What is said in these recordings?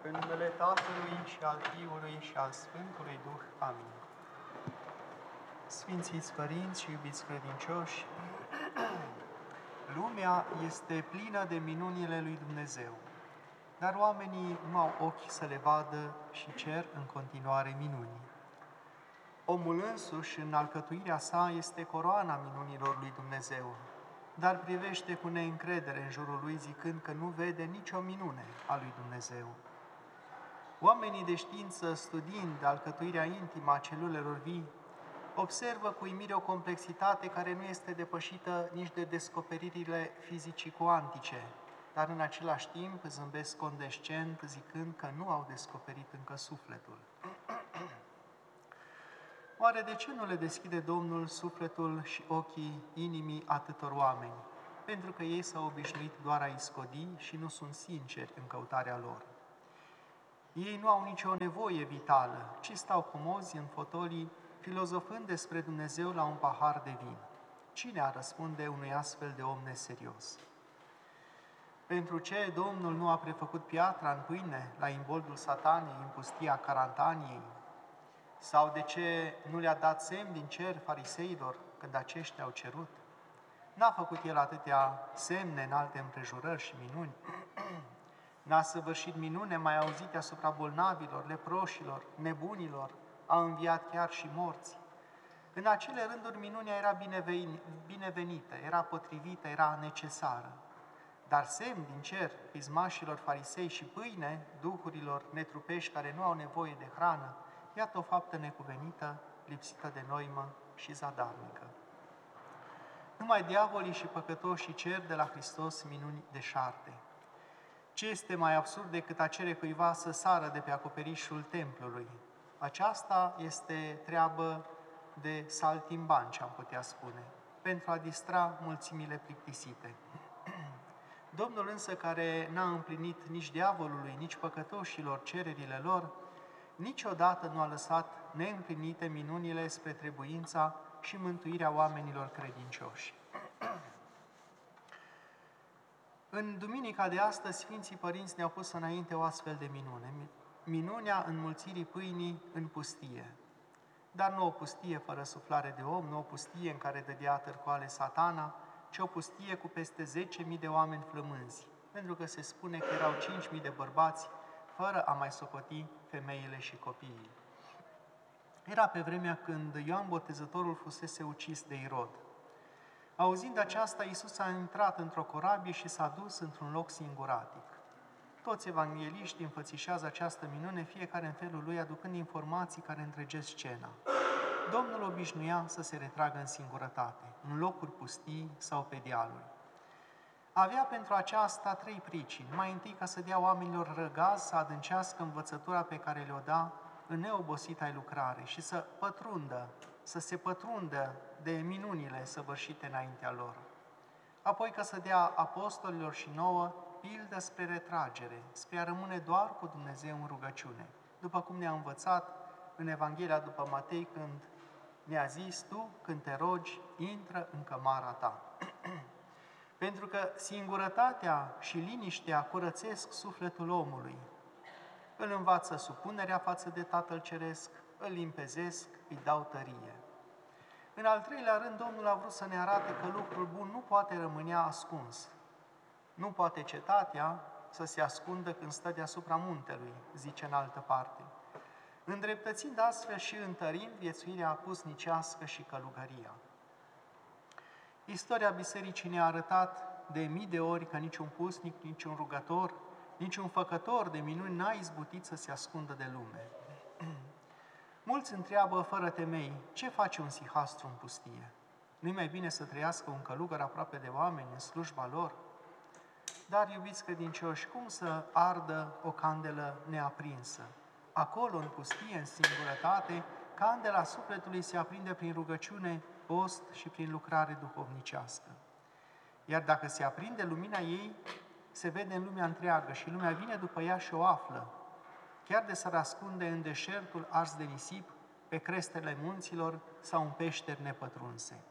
În numele Tatălui și al Fiului și al Sfântului Duh. Amin. Sfințiți părinți și iubiți credincioși, lumea este plină de minunile lui Dumnezeu, dar oamenii nu au ochi să le vadă și cer în continuare minuni. Omul însuși, în alcătuirea sa, este coroana minunilor lui Dumnezeu, dar privește cu neîncredere în jurul lui, zicând că nu vede nicio minune a lui Dumnezeu. Oamenii de știință, studiind alcătuirea intimă a celulelor vii, observă cu uimire o complexitate care nu este depășită nici de descoperirile fizicii cuantice, dar în același timp zâmbesc condescent, zicând că nu au descoperit încă sufletul. Oare de ce nu le deschide Domnul sufletul și ochii inimii atâtor oameni? Pentru că ei s-au obișnuit doar a iscodi și nu sunt sinceri în căutarea lor. Ei nu au nicio nevoie vitală, ci stau comozi în fotolii, filozofând despre Dumnezeu la un pahar de vin. Cine ar răspunde unui astfel de om neserios? Pentru ce Domnul nu a prefăcut piatra în pâine la imboldul Satanei în pustia Carantaniei? Sau de ce nu le-a dat semn din cer fariseilor când aceștia au cerut? N-a făcut El atâtea semne în alte împrejurări și minuni? N-a săvârșit minune mai auzite asupra bolnavilor, leproșilor, nebunilor, a înviat chiar și morți. În acele rânduri minunea era binevenită, era potrivită, era necesară. Dar semn din cer, pismașilor farisei și pâine, duhurilor netrupești care nu au nevoie de hrană, iată o faptă necuvenită, lipsită de noimă și zadarnică. Numai diavolii și păcătoșii cer de la Hristos minuni deșarte. Ce este mai absurd decât a cere cuiva să sară de pe acoperișul templului? Aceasta este treabă de saltimbanci, am putea spune, pentru a distra mulțimile plictisite. Domnul însă, care n-a împlinit nici diavolului, nici păcătoșilor cererile lor, niciodată nu a lăsat neîmplinite minunile spre trebuința și mântuirea oamenilor credincioși. În duminica de astăzi, Sfinții Părinți ne-au pus înainte o astfel de minune, minunea înmulțirii pâinii în pustie. Dar nu o pustie fără suflare de om, nu o pustie în care dădea târcoale Satana, ci o pustie cu peste 10.000 de oameni flămânzi, pentru că se spune că erau 5.000 de bărbați, fără a mai socoti femeile și copiii. Era pe vremea când Ioan Botezătorul fusese ucis de Irod. Auzind aceasta, Iisus a intrat într-o corabie și s-a dus într-un loc singuratic. Toți evangeliștii înfățișează această minune, fiecare în felul lui, aducând informații care întregesc scena. Domnul obișnuia să se retragă în singurătate, în locuri pustii sau pe dealuri. Avea pentru aceasta 3 pricini. Mai întâi, ca să dea oamenilor răgaz să adâncească învățătura pe care le-o da în neobosita lucrare și să se pătrundă de minunile săvârșite înaintea lor. Apoi, ca să dea apostolilor și nouă pildă spre retragere, spre a rămâne doar cu Dumnezeu în rugăciune, după cum ne-a învățat în Evanghelia după Matei, când ne-a zis: tu, când te rogi, intră în cămara ta. Pentru că singurătatea și liniștea curățesc sufletul omului, îl învață supunerea față de Tatăl Ceresc, îl limpezesc, îi dau tărie. În al treilea rând, Domnul a vrut să ne arate că lucrul bun nu poate rămânea ascuns. Nu poate cetatea să se ascundă când stă deasupra muntelui, zice în altă parte, îndreptățind astfel și întărind viețuirea pusnicească și călugăria. Istoria Bisericii ne-a arătat de mii de ori că niciun pusnic, niciun rugător, niciun făcător de minuni n-a izbutit să se ascundă de lume. Mulți întreabă fără temei: ce face un sihastru în pustie? Nu-i mai bine să trăiască un călugăr aproape de oameni, în slujba lor? Dar, iubiți credincioși, cum să ardă o candelă neaprinsă? Acolo, în pustie, în singurătate, candela sufletului se aprinde prin rugăciune, post și prin lucrare duhovnicească. Iar dacă se aprinde lumina ei, se vede în lumea întreagă și lumea vine după ea și o află, chiar de să ascunde în deșertul ars de nisip, pe crestele munților sau în peșteri nepătrunse.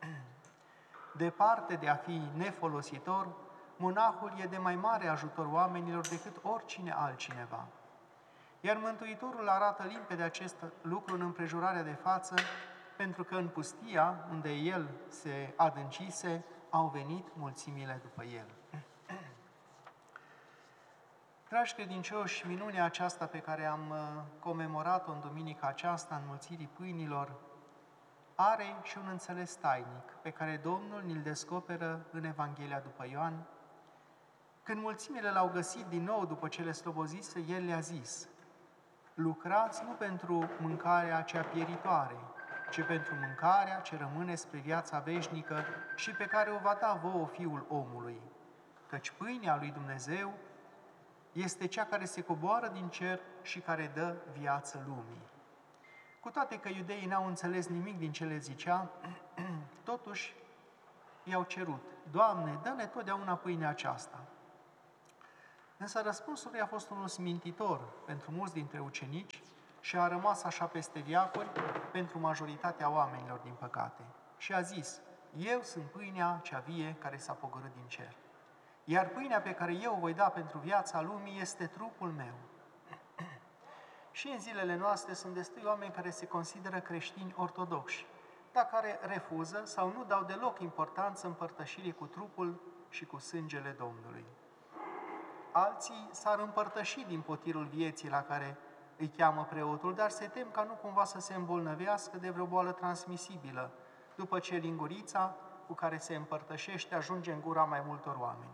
Departe de a fi nefolositor, monahul e de mai mare ajutor oamenilor decât oricine altcineva. Iar Mântuitorul arată limpede acest lucru în împrejurarea de față, pentru că în pustia, unde El se adâncise, au venit mulțimile după El. Dragi credincioși, minunea aceasta pe care am comemorat-o în duminica aceasta, înmulțirii pâinilor, are și un înțeles tainic, pe care Domnul ni-l descoperă în Evanghelia după Ioan. Când mulțimile l-au găsit din nou după cele slobozise, El le-a zis: lucrați nu pentru mâncarea cea pieritoare, ci pentru mâncarea ce rămâne spre viața veșnică și pe care o va da vouă Fiul omului. Căci pâinea lui Dumnezeu este cea care se coboară din cer și care dă viață lumii. Cu toate că iudeii n-au înțeles nimic din ce le zicea, totuși i-au cerut: Doamne, dă-ne totdeauna pâinea aceasta. Însă răspunsul lui a fost unul smintitor pentru mulți dintre ucenici și a rămas așa peste veacuri pentru majoritatea oamenilor, din păcate. Și a zis: eu sunt pâinea cea vie care s-a pogorât din cer. Iar pâinea pe care eu o voi da pentru viața lumii este trupul meu. Și în zilele noastre sunt destui oameni care se consideră creștini ortodoxi, dar care refuză sau nu dau deloc importanță împărtășirii cu trupul și cu sângele Domnului. Alții s-ar împărtăși din potirul vieții la care îi cheamă preotul, dar se tem ca nu cumva să se îmbolnăvească de vreo boală transmisibilă, după ce lingurița cu care se împărtășește ajunge în gura mai multor oameni.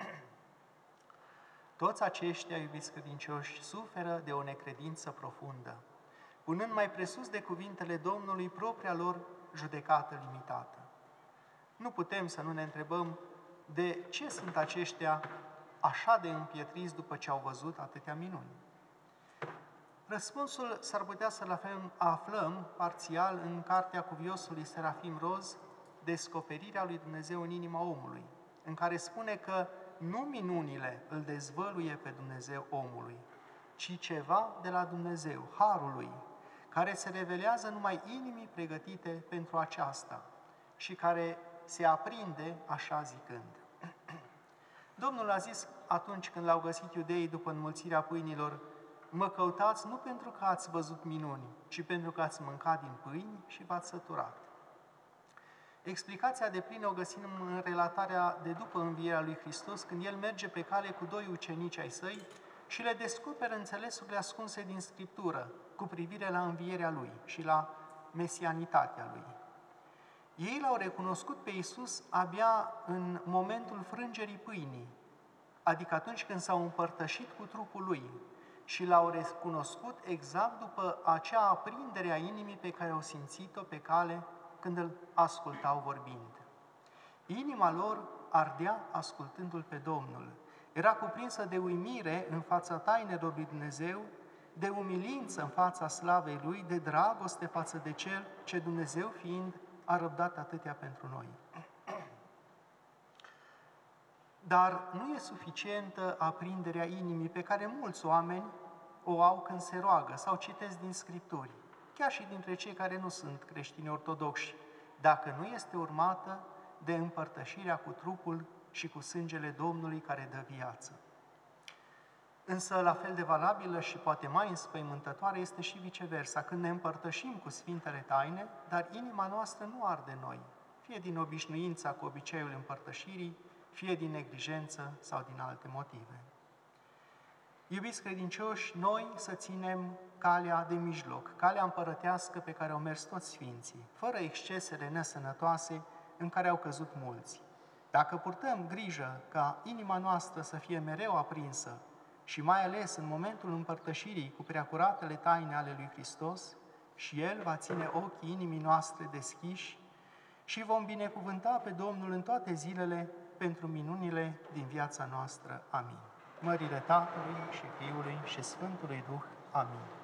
Toți aceștia, iubiți credincioși, suferă de o necredință profundă, punând mai presus de cuvintele Domnului propria lor judecată limitată. Nu putem să nu ne întrebăm de ce sunt aceștia așa de împietriți după ce au văzut atâtea minuni. Răspunsul s-ar putea să-l aflăm parțial în cartea cuviosului Serafim Roz, Descoperirea lui Dumnezeu în inima omului, în care spune că nu minunile îl dezvăluie pe Dumnezeu omului, ci ceva de la Dumnezeu, harul lui, care se revelează numai inimii pregătite pentru aceasta și care se aprinde așa zicând. Domnul a zis atunci când l-au găsit iudeii după înmulțirea pâinilor: mă căutați nu pentru că ați văzut minuni, ci pentru că ați mâncat din pâini și v-ați săturat. Explicația deplină o găsim în relatarea de după învierea lui Hristos, când El merge pe cale cu doi ucenici ai săi și le descoperă înțelesurile ascunse din Scriptură cu privire la învierea Lui și la mesianitatea Lui. Ei l-au recunoscut pe Iisus abia în momentul frângerii pâinii, adică atunci când s-au împărtășit cu trupul Lui, și l-au recunoscut exact după acea aprindere a inimii pe care au simțit-o pe cale când îl ascultau vorbind. Inima lor ardea ascultându-L pe Domnul. Era cuprinsă de uimire în fața tainelor lui Dumnezeu, de umilință în fața slavei Lui, de dragoste față de Cel ce, Dumnezeu fiind, a răbdat atâtea pentru noi. Dar nu e suficientă aprinderea inimii pe care mulți oameni o au când se roagă sau citesc din Scripturi, chiar și dintre cei care nu sunt creștini ortodoxi, dacă nu este urmată de împărtășirea cu trupul și cu sângele Domnului care dă viață. Însă, la fel de valabilă și poate mai înspăimântătoare este și viceversa, când ne împărtășim cu Sfintele Taine, dar inima noastră nu arde noi, fie din obișnuința cu obiceiul împărtășirii, fie din neglijență sau din alte motive. Iubiți credincioși, noi să ținem calea de mijloc, calea împărătească pe care au mers toți sfinții, fără excesele nesănătoase în care au căzut mulți. Dacă purtăm grijă ca inima noastră să fie mereu aprinsă și mai ales în momentul împărtășirii cu preacuratele taine ale lui Hristos, și El va ține ochii inimii noastre deschiși și vom binecuvânta pe Domnul în toate zilele pentru minunile din viața noastră. Amin. Mărire Tatălui și Fiului și Sfântului Duh. Amin.